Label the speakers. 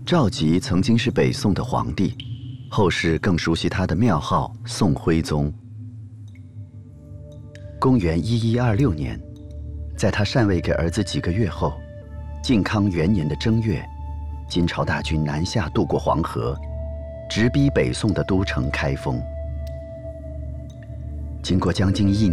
Speaker 1: 赵佶曾经是北宋的皇帝，后世更熟悉他的庙号宋徽宗。公元1126年，在他禅位给儿子几个月后，靖康元年的正月，金朝大军南下渡过黄河，直逼北宋的都城开封。经过将近1年